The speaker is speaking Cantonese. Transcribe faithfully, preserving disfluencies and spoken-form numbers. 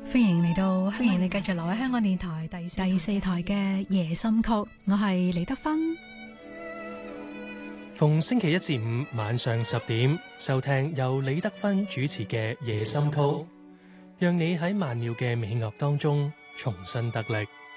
歡迎嚟到，歡迎你繼續留喺香港電台第四第四台嘅夜心曲，我係李德芬。 逢星期一至五晚上十點收聽由李德芬主持嘅夜心曲，讓你喺曼妙嘅美樂當中重新得力。